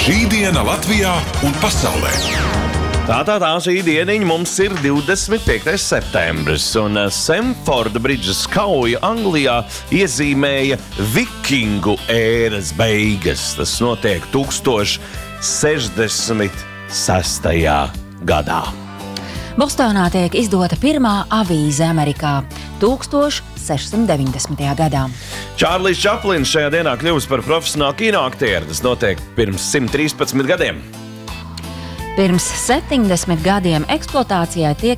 Šī diena Latvijā un pasaulē. Tā šī dieniņa mums ir 25. septembris, un Semforda bridžas kauja Anglijā iezīmēja vikingu ēras beigas. Tas notiek 1066. gadā. Bostonā tiek izdota pirmā avīze Amerikā 1690. gadā. Čārlis Čaplins šajā dienā kļuvis par profesionālu kinoaktieru. Tas notiek pirms 113 gadiem. Pirms 70 gadiem eksploatācijai tiek